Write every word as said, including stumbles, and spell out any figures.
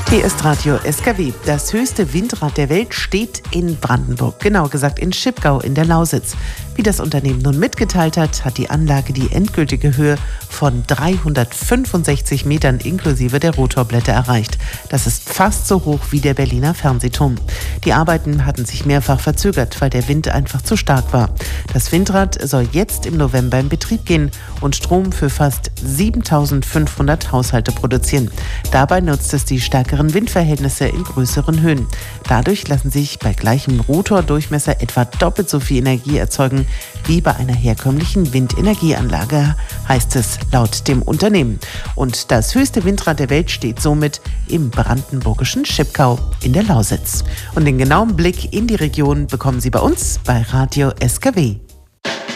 Hier ist Radio S K W. Das höchste Windrad der Welt steht in Brandenburg, genauer gesagt in Schipgau in der Lausitz. Wie das Unternehmen nun mitgeteilt hat, hat die Anlage die endgültige Höhe von dreihundertfünfundsechzig Metern inklusive der Rotorblätter erreicht. Das ist fast so hoch wie der Berliner Fernsehturm. Die Arbeiten hatten sich mehrfach verzögert, weil der Wind einfach zu stark war. Das Windrad soll jetzt im November in Betrieb gehen und Strom für fast siebentausendfünfhundert Haushalte produzieren. Dabei nutzt es die stärkeren Windverhältnisse in größeren Höhen. Dadurch lassen sich bei gleichem Rotordurchmesser etwa doppelt so viel Energie erzeugen wie bei einer herkömmlichen Windenergieanlage, heißt es laut dem Unternehmen. Und das höchste Windrad der Welt steht somit im brandenburgischen Schipgau in der Lausitz. Und den genauen Blick in die Region bekommen Sie bei uns bei Radio S K W.